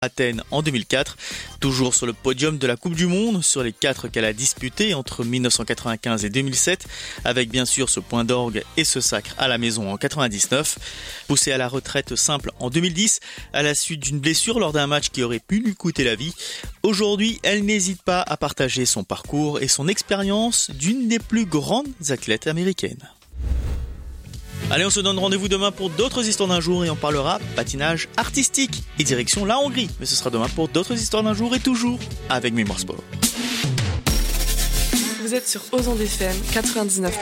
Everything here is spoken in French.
Athènes en 2004, toujours sur le podium de la Coupe du Monde, sur les 4 qu'elle a disputées entre 1995 et 2007, avec bien sûr ce point d'orgue et ce sacre à la maison en 99. Poussée à la retraite simple en 2010, à la suite d'une blessure lors d'un match qui aurait pu lui coûter la vie, aujourd'hui elle n'hésite pas à partager son parcours et son expérience d'une des plus grandes athlètes américaines. Allez, on se donne rendez-vous demain pour d'autres histoires d'un jour et on parlera patinage artistique et direction la Hongrie. Mais ce sera demain pour d'autres histoires d'un jour et toujours avec Mémoire Sport. Vous êtes sur Osons FM 99.